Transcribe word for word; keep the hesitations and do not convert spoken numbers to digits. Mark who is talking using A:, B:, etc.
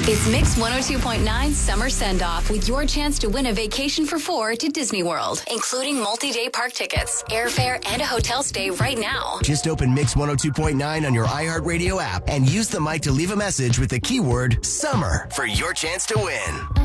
A: It's Mix one oh two point nine Summer Send-Off with your chance to win a vacation for four to Disney World, including multi-day park tickets, airfare, and a hotel stay right now.
B: Just open Mix one oh two point nine on your iHeartRadio app and use the mic to leave a message with the keyword summer for your chance to win.